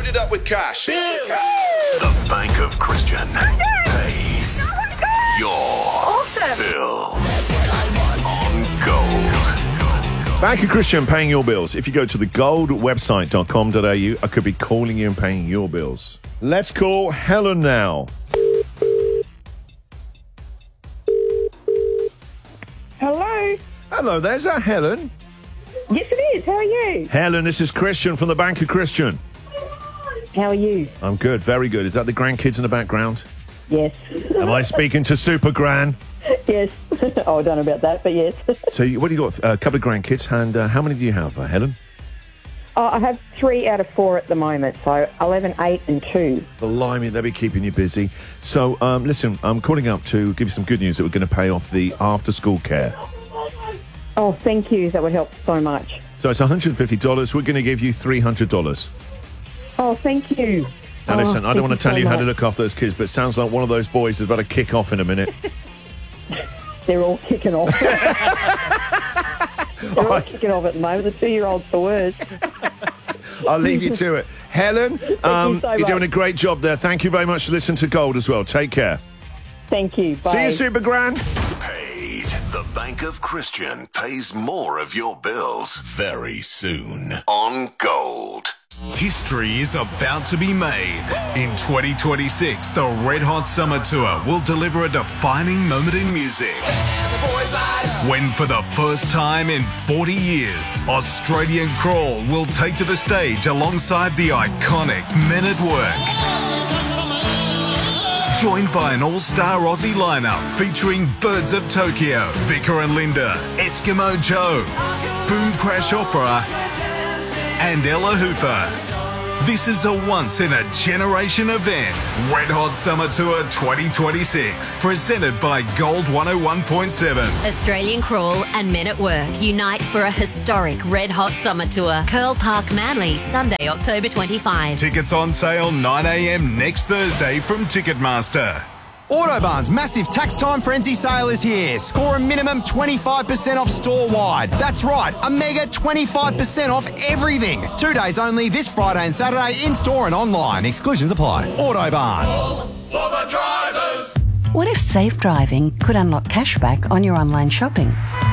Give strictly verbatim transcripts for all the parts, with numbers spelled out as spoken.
loaded up with cash. The Bank of Christian pays your Awesome. bills on Gold. Bank of Christian paying your bills. If you go to the gold website dot com dot a u, I could be calling you and paying your bills. Let's call Helen now. Hello. Hello, there's that Helen. Yes, it is. How are you? Helen, this is Christian from the Bank of Christian. How are you? I'm good, very good. Is that the grandkids in the background? Yes. Am I speaking to Super Gran? Yes. Oh, I don't know about that, but yes. So, you, what do you got? A couple of grandkids, and uh, how many do you have, uh, Helen? Oh, I have three out of four at the moment, so eleven, eight, and two. Blimey, they'll be keeping you busy. So, um, listen, I'm calling up to give you some good news that we're going to pay off the after-school care. Oh, thank you. That would help so much. So it's one hundred fifty dollars. We're going to give you three hundred dollars. Oh, thank you. Now, listen, oh, I don't want to tell so you how to much. look after those kids, but it sounds like one of those boys is about to kick off in a minute. They're all kicking off. They're all kicking off at the moment. The two-year-old's the worst. I'll leave you to it. Helen, um, you so you're doing much. a great job there. Thank you very much for listening to Gold as well. Take care. Thank you. Bye. See you, Super Gran. Paid. The Bank of Christian pays more of your bills very soon on Gold. History is about to be made. In twenty twenty-six, the Red Hot Summer Tour will deliver a defining moment in music. When for the first time in forty years, Australian Crawl will take to the stage alongside the iconic Men at Work. Joined by an all-star Aussie lineup featuring Birds of Tokyo, Vicar and Linda, Eskimo Joe, Boom Crash Opera, and Ella Hooper. This is a once-in-a-generation event. Red Hot Summer Tour twenty twenty-six, presented by Gold one oh one point seven. Australian Crawl and Men at Work unite for a historic Red Hot Summer Tour. Curl Park, Manly, Sunday, October twenty-fifth. Tickets on sale nine a m next Thursday from Ticketmaster. Autobarn's massive tax time frenzy sale is here. Score a minimum twenty-five percent off store-wide. That's right, a mega twenty-five percent off everything. Two days only this Friday and Saturday in-store and online. Exclusions apply. Autobarn. For the drivers. What if safe driving could unlock cashback on your online shopping?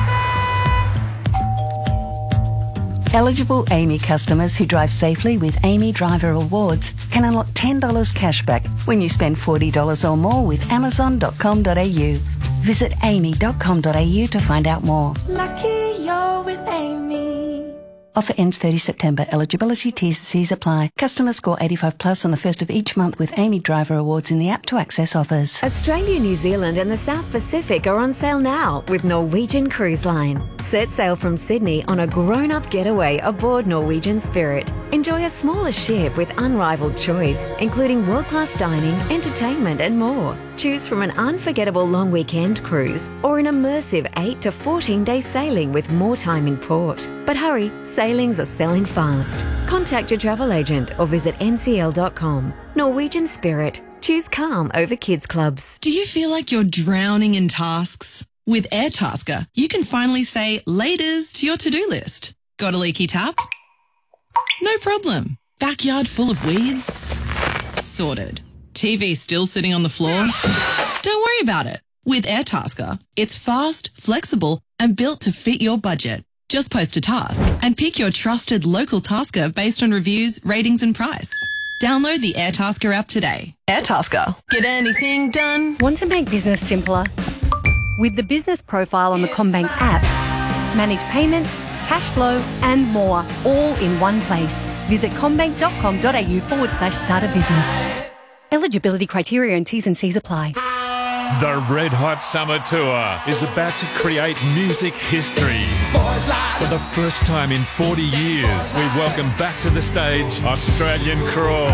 Eligible Amy customers who drive safely with Amy Driver Awards can unlock ten dollars cashback when you spend forty dollars or more with amazon dot com dot a u. Visit amy dot com dot a u to find out more. Lucky you're with Amy. Offer ends thirtieth September. Eligibility T's and C's apply. Customers score eighty-five plus on the first of each month with Amy Driver Awards in the app to access offers. Australia, New Zealand and the South Pacific are on sale now with Norwegian Cruise Line. Set sail from Sydney on a grown-up getaway aboard Norwegian Spirit. Enjoy a smaller ship with unrivaled choice, including world-class dining, entertainment and more. Choose from an unforgettable long weekend cruise or an immersive eight to fourteen day sailing with more time in port. But hurry, sailings are selling fast. Contact your travel agent or visit n c l dot com. Norwegian Spirit. Choose calm over kids clubs. Do you feel like you're drowning in tasks? With Airtasker, you can finally say laters to your to-do list. Got a leaky tap? No problem. Backyard full of weeds? Sorted. T V still sitting on the floor? Don't worry about it. With Airtasker, it's fast, flexible, and built to fit your budget. Just post a task and pick your trusted local tasker based on reviews, ratings, and price. Download the Airtasker app today. Airtasker. Get anything done. Want to make business simpler? With the business profile on the CommBank app, manage payments, cash flow, and more, all in one place. Visit commbank dot com dot a u forward slash start a business. Eligibility criteria and T's and C's apply. The Red Hot Summer Tour is about to create music history. For the first time in forty years, we welcome back to the stage Australian Crawl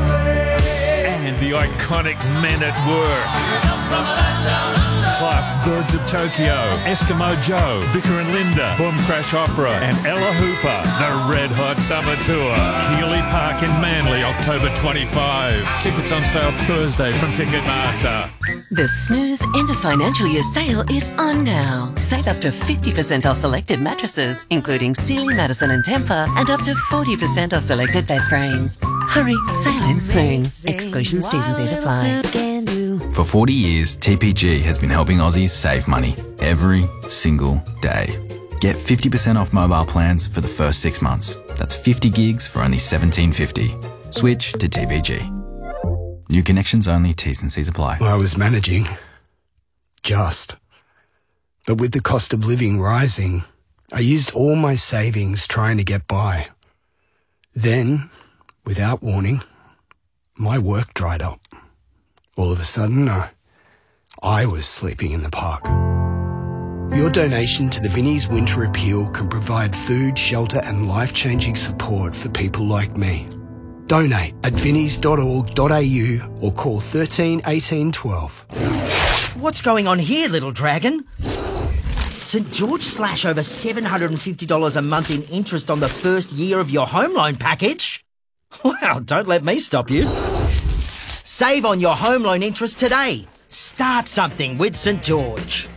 and the iconic Men at Work. Plus Birds of Tokyo, Eskimo Joe, Vicar and Linda, Boom Crash Opera and Ella Hooper. The Red Hot Summer Tour. Keeley Park in Manly, October twenty-fifth. Tickets on sale Thursday from Ticketmaster. The Snooze End of Financial Year sale is on now. Save up to fifty percent off selected mattresses, including Sealy, Madison and Tempur, and up to forty percent off selected bed frames. Hurry, sail in soon. Exclusions, T's and C's apply. For forty years, T P G has been helping Aussies save money every single day. Get fifty percent off mobile plans for the first six months. That's fifty gigs for only seventeen fifty. Switch to T P G. New connections only, T's and C's apply. I was managing. Just. But with the cost of living rising, I used all my savings trying to get by. Then, without warning, my work dried up. All of a sudden, uh, I was sleeping in the park. Your donation to the Vinnie's Winter Appeal can provide food, shelter and life-changing support for people like me. Donate at vinnies dot org dot a u or call thirteen eighteen twelve. What's going on here, little dragon? St George slash over seven hundred fifty dollars a month in interest on the first year of your home loan package? Well, don't let me stop you. Save on your home loan interest today. Start something with St George.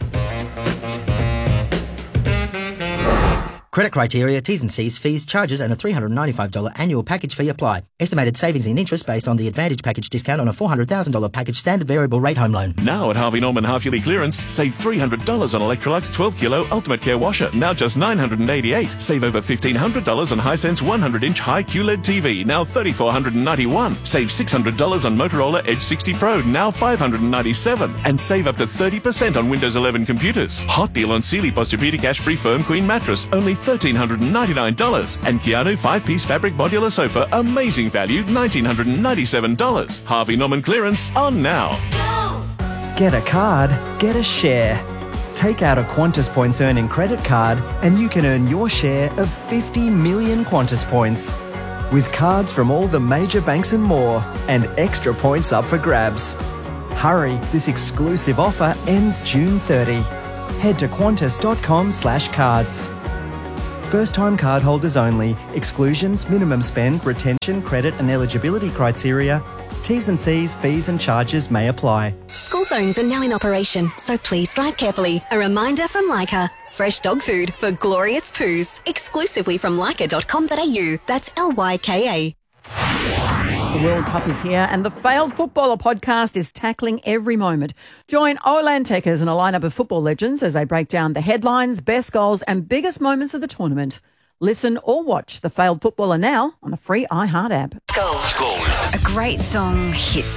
Credit criteria, T's and C's, fees, charges and a three hundred ninety-five dollars annual package fee apply. Estimated savings in interest based on the Advantage package discount on a four hundred thousand dollars package standard variable rate home loan. Now at Harvey Norman half-yearly clearance, save three hundred dollars on Electrolux twelve kilo Ultimate Care washer, now just nine hundred eighty-eight dollars. Save over fifteen hundred dollars on Hisense one hundred inch high Q L E D T V, now three thousand four hundred ninety-one dollars. Save six hundred dollars on Motorola Edge sixty Pro, now five hundred ninety-seven dollars. And save up to thirty percent on Windows eleven computers. Hot deal on Sealy Posturepedic Ash-Free Firm Queen mattress, only one thousand three hundred ninety-nine dollars. And Keanu five-piece fabric modular sofa, amazing value, one thousand nine hundred ninety-seven dollars. Harvey Norman clearance on now. Get a card, get a share. Take out a Qantas Points earning credit card and you can earn your share of fifty million Qantas points. With cards from all the major banks and more, and extra points up for grabs. Hurry, this exclusive offer ends June thirtieth. Head to qantas dot com slash cards. First-time cardholders only. Exclusions, minimum spend, retention, credit and eligibility criteria. T's and C's, fees and charges may apply. School zones are now in operation, so please drive carefully. A reminder from Leica. Fresh dog food for glorious poos. Exclusively from leica dot com dot a u. That's L Y K A. The World Cup is here and the Failed Footballer podcast is tackling every moment. Join Olan Tekers and a lineup of football legends as they break down the headlines, best goals and biggest moments of the tournament. Listen or watch The Failed Footballer now on the free iHeart app. A great song hits